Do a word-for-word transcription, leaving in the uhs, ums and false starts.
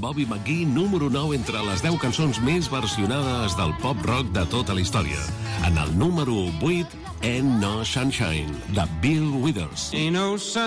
Bobby McGee número nou entre les deu cançons més versionades del pop-rock de tota la història. En el número vuit, Ain't No Sunshine, de Bill Withers.